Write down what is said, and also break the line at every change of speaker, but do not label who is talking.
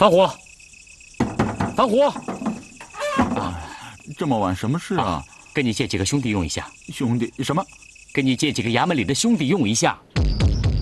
樊虎，樊虎，
这么晚什么事啊？
跟你借几个兄弟用一下。
兄弟什么？
跟你借几个衙门里的兄弟用一下。